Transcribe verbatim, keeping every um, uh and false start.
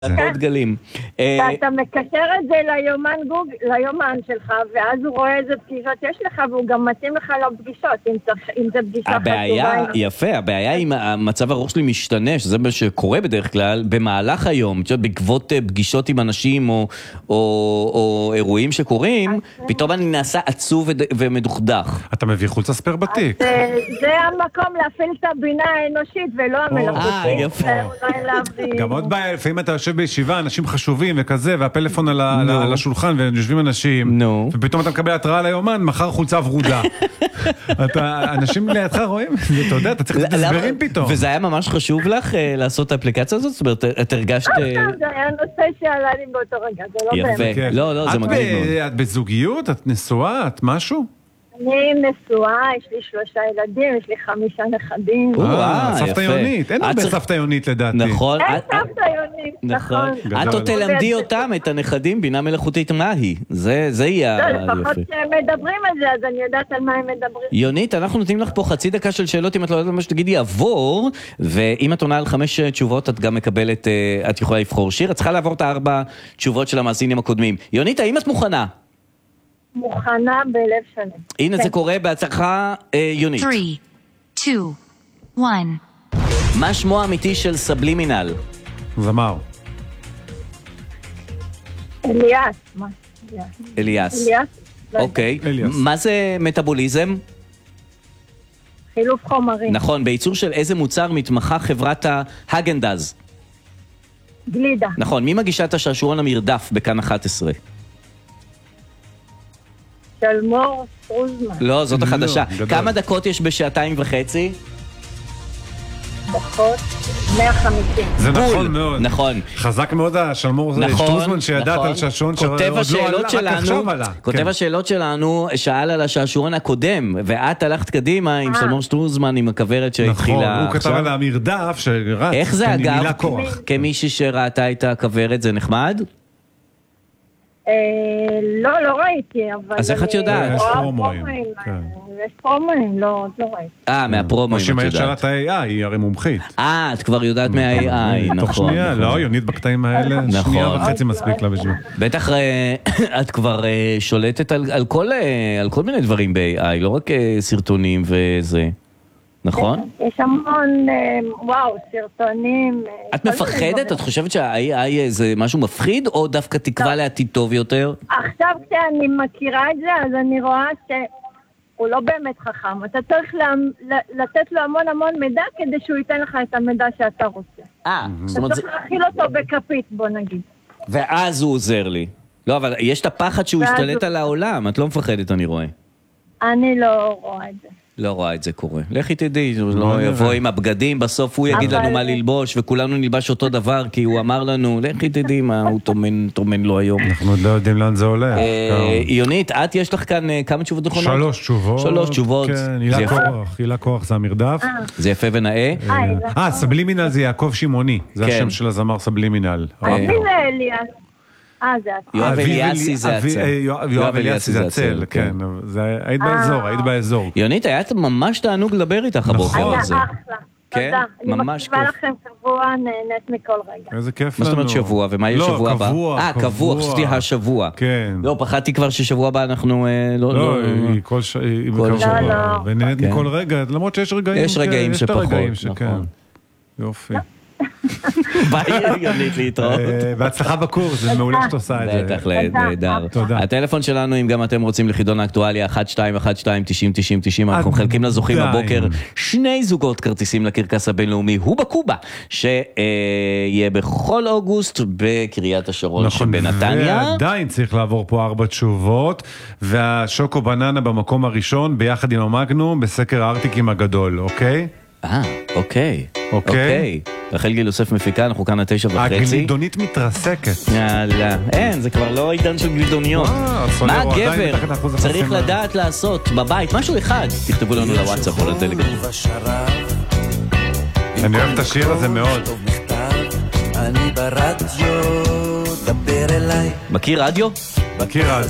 עוד גלים. אתה מקשר את זה ליומן גוגל, ליומן שלך, ואז הוא רואה איזה פגישות יש לך, והוא גם מתאים לך לפגישות, אם זה פגישה חשובה. הבעיה, יפה, הבעיה אם המצב הראש שלי משתנה, שזה מה שקורה בדרך כלל, במהלך היום, בעקבות פגישות עם אנשים או אירועים שקורים, פתאום אני נעשה עצוב ומדוכדך. אתה מביא חוץ אספר בתיק. זה המקום להפעיל את הבינה האנושית, ולא המלאכותית. אה, יפה. גם עוד בעיה, לפעמים אתה יושב בישיבה, אנשים חשובים וכזה, והפלאפון על השולחן, ויושבים אנשים, ופתאום אתה מקבל התראה על היומן, מחר חולצה ורודה. אנשים לידך רואים? אתה יודע, אתה צריך לתסברים פתאום. וזה היה ממש חשוב לך לעשות את האפליקציה הזאת? זאת אומרת, את הרגשת... זה היה נושא שעלה לי באותו רגע, זה לא באמת. יפה, לא, לא, זה מגניב מאוד. את בזוגיות? את נשואה? את משהו? אני נשואה, יש לי שלושה ילדים, יש לי חמישה נכדים. אה, סבתא יונית. אין הרבה סבתא יונית לדעתי. נכון. אין סבתא יונית, נכון. את עוד תלמדי אותם, את הנכדים, בינה מלאכותית מה היא. זה יהיה היופי. לא, לפחות שהם מדברים על זה, אז אני יודעת על מה הם מדברים. יונית, אנחנו נותנים לך פה חצי דקה של שאלות, אם את לא יודעת מה שתגידי, עבור, ואם את עונה על חמש תשובות, את גם מקבלת, את יכולה לבחור שיר. את צריכה לעבור את הארבע תשובות של המאזינים הקודמים. יונית, האם את מוכנה? מוכנה בלב שלם. הנה זה קורה בהצלחה יונית. שלוש, שתיים, אחת. מה שמו האמיתי של סבלימינל? זמר. אליאס. אליאס. אליאס. אוקיי. מה זה מטאבוליזם? חילוף חומרים. נכון, בייצור של איזה מוצר מתמחה חברת ההגנדז? גלידה. נכון, מי מגישה את השעשועון המרדף בכאן אחת עשרה? שלמור סטרוזמן. לא, זאת החדשה. כמה דקות יש בשעתיים וחצי? דקות מאה וחמישים. זה נכון מאוד. נכון. חזק מאוד השלמור סטרוזמן שידעת על שעשועון שעוד לא עלה, רק עכשיו עלה. כותב השאלות שלנו שאל על השעשועון הקודם, ואת הלכת קדימה עם שלמור סטרוזמן עם הכוורת שהתחילה עכשיו. נכון, הוא כתב על המרדף שרץ. איך זה אגב, כמישהי שראתה את הכוורת, זה נחמד? לא, לא ראיתי, אבל... אז איך את יודעת? יש פרומואים. יש פרומואים, לא, לא ראיתי. אה, מהפרומואים את יודעת. או שאלת ה-איי איי, היא הרי מומחית. אה, את כבר יודעת מה-איי איי, נכון. תוך שנייה, לא, יונית בקטעים האלה, שנייה וחצי מספיק לה בשביל. בטח את כבר שולטת על כל מיני דברים ב-איי איי, לא רק סרטונים וזה. נכון? יש המון, וואו, סרטונים. את מפחדת? את חושבת שה-איי איי זה משהו מפחיד, או דווקא תקווה לעתיד טוב יותר? עכשיו כשאני מכירה את זה, אז אני רואה שהוא לא באמת חכם. אתה צריך לתת לו המון המון מידע, כדי שהוא ייתן לך את המידע שאתה רוצה. אה, זאת אומרת... אתה צריך להכיל אותו בכפית, בוא נגיד. ואז הוא עוזר לי. לא, אבל יש את הפחד שהוא ישתלט על העולם. את לא מפחדת, אני רואה. אני לא רואה את זה. לא רואה את זה קורה. לכי תדעי, לא יבוא עם הבגדים, בסוף הוא יגיד לנו מה ללבוש, וכולנו נלבש אותו דבר, כי הוא אמר לנו, לכי תדעי מה הוא תומן לו היום. אנחנו עוד לא יודעים לאן זה הולך. יונית, את יש לך כאן כמה תשובות נכונות? שלוש תשובות. שלוש תשובות. כן, הילה כוח, הילה כוח זה המרדף. זה יפה ונאה. אה, סבלימינל זה יעקב שמעוני, זה השם של הזמר סבלימינל. אני זה אליאס. יואב אליאסי זה הצל. יואב אליאסי זה הצל, כן. היית באזור, היית באזור. יונית, היה ממש תענוג לדבר איתך הבוקר הזה. היה אחלה. תודה. אני מקשיבה לכם שבוע, נהנית מכל רגע. איזה כיף לנו. מה זאת אומרת שבוע? ומה יהיה שבוע הבא? לא, קבוע. אה, קבוע, חשבתי השבוע. כן. לא, פחדתי כבר ששבוע הבא אנחנו... לא, היא כל שבוע. ונהנית מכל רגע, למרות שיש רגעים... יש רגעים שפחות. יופי. ביי יונית להתראות. בהצלחה בקורס, זה מעולה שאת עושה את זה. בטח, נהדר. הטלפון שלנו, אם גם אתם רוצים לחידון האקטואליה, אחת שתיים אחת שתיים תשעים תשעים תשעים, אנחנו מחלקים לזוכים בבוקר שני זוגות כרטיסים לקרקס הבינלאומי, הוא בקובה, שיהיה בכל אוגוסט בקריית השרון שבנתניה. ועדיין צריך לעבור פה ארבע תשובות, והשוקו בננה במקום הראשון, ביחד עם המגנום, בסקר הארטיקים הגדול, אוקיי? אה, אוקיי. אוקיי. רחל גיל יוסף מפיקה, אנחנו כאן התשע וחצי. הגלידונית מתרסקת. יאללה, אין, זה כבר לא עידן של גלידוניות. מה גבר צריך לדעת לעשות בבית? משהו אחד, תכתבו לנו לוואטסאפ או לטלגרם. אני אוהב את השיר הזה מאוד. מכיר רדיו? מכיר רדיו.